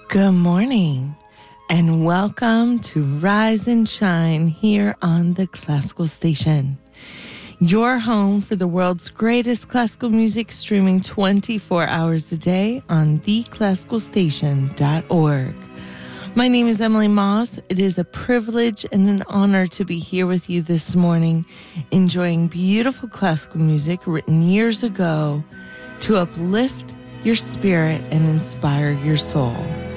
Good morning, and welcome to Rise and Shine here on the Classical Station. Your home for the world's greatest classical music, streaming 24 hours a day on theclassicalstation.org. My name is Emily Moss. It is a privilege and an honor to be here with you this morning, enjoying beautiful classical music written years ago to uplift your spirit and inspire your soul.